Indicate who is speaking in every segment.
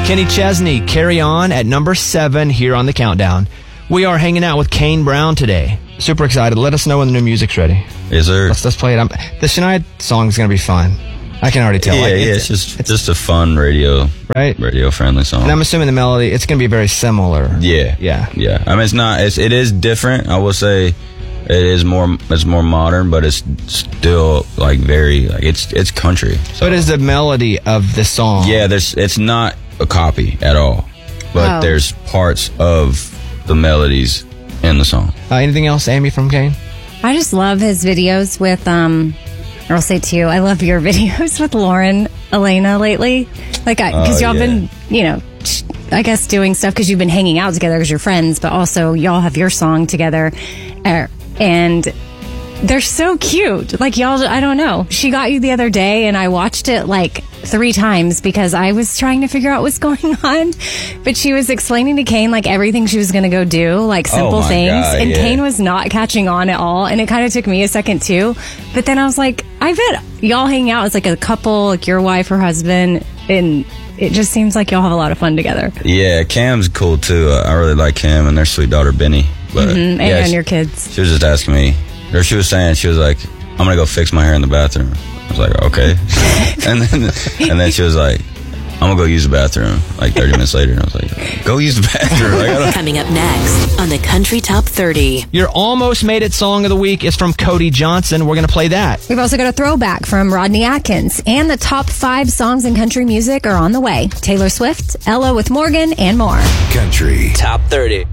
Speaker 1: Kenny Chesney, Carry On at number 7 here on the countdown. We are hanging out with Kane Brown today. Super excited. Let us know when the new music's ready.
Speaker 2: Yes, sir.
Speaker 1: Let's play it. The Shania song is going to be fun. I can already tell.
Speaker 2: It's just a fun radio friendly song.
Speaker 1: And I'm assuming the melody, it's going to be very similar.
Speaker 2: Yeah. I mean, it is different. I will say it's more modern, but it's still like very, like it's country. So.
Speaker 1: What is the melody of the song?
Speaker 2: Yeah, it's not a copy at all, but there's parts of the melodies in the song.
Speaker 1: Anything else, Amy, from Kane?
Speaker 3: I just love his videos with, I'll say too, I love your videos with Lauren Elena lately. Like, because y'all been, I guess doing stuff because you've been hanging out together because you're friends, but also y'all have your song together. And they're so cute. Like, y'all, I don't know. She got you the other day, and I watched it like 3 times because I was trying to figure out what's going on. But she was explaining to Kane like everything she was going to go do, like simple things.
Speaker 2: God,
Speaker 3: and Kane was not catching on at all. And it kind of took me a second too. But then I was like, I bet y'all hang out as like a couple, like your wife or husband, and it just seems like y'all have a lot of fun together.
Speaker 2: Yeah, Cam's cool too. I really like Cam and their sweet daughter Benny. But
Speaker 3: and your kids.
Speaker 2: She was just asking me, or she was saying, she was like, I'm gonna go fix my hair in the bathroom. I was like, okay. and then she was like, I'm gonna go use the bathroom. Like 30 minutes later, and I was like, go use the bathroom.
Speaker 4: Coming up next on the Country Top 30.
Speaker 1: Your Almost Made It song of the week is from Cody Johnson. We're going to play that.
Speaker 3: We've also got a throwback from Rodney Atkins, and the top 5 songs in country music are on the way. Taylor Swift, Ella with Morgan, and more.
Speaker 5: Country
Speaker 6: Top 30.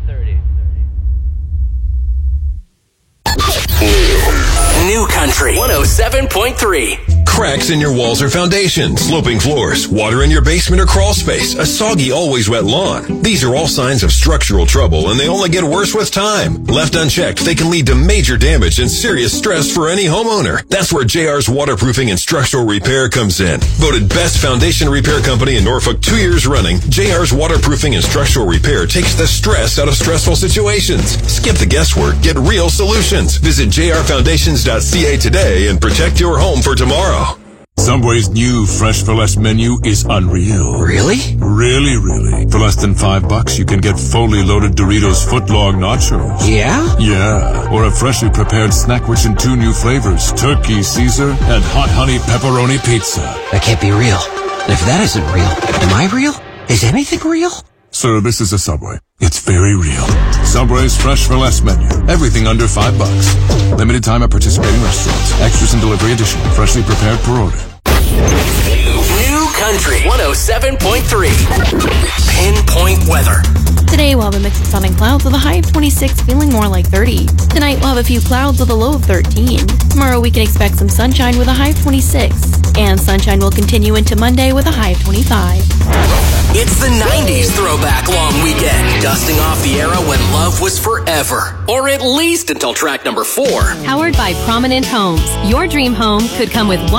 Speaker 6: New Country 107.3.
Speaker 5: Cracks in your walls or foundation, sloping floors, water in your basement or crawl space, a soggy, always wet lawn. These are all signs of structural trouble, and they only get worse with time. Left unchecked, they can lead to major damage and serious stress for any homeowner. That's where JR's Waterproofing and Structural Repair comes in. Voted best foundation repair company in Norfolk 2 years running, JR's Waterproofing and Structural Repair takes the stress out of stressful situations. Skip the guesswork, get real solutions. Visit jrfoundations.ca today and protect your home for tomorrow.
Speaker 7: Subway's new Fresh for Less menu is unreal.
Speaker 6: Really?
Speaker 7: Really. For less than $5, you can get fully loaded Doritos footlong nachos.
Speaker 6: Yeah?
Speaker 7: Yeah. Or a freshly prepared snack rich in 2 new flavors, Turkey Caesar and Hot Honey Pepperoni Pizza.
Speaker 6: That can't be real. And if that isn't real, am I real? Is anything real?
Speaker 7: Sir, this is a Subway. It's very real. Subway's Fresh for Less menu. Everything under $5. Limited time at participating restaurants. Extras and delivery additional. Freshly prepared per order.
Speaker 6: New Country 107.3. Pinpoint weather.
Speaker 8: Today we'll have a mix of sun and clouds with a high of 26, feeling more like 30. Tonight we'll have a few clouds with a low of 13. Tomorrow we can expect some sunshine with a high of 26. And sunshine will continue into Monday with a high of 25.
Speaker 6: It's the 90s throwback long weekend, dusting off the era when love was forever. Or at least until track number 4.
Speaker 9: Powered by Prominent Homes. Your dream home could come with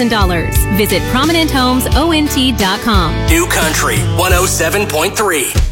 Speaker 9: $100,000. Visit ProminentHomesONT.com.
Speaker 6: New Country 107.3.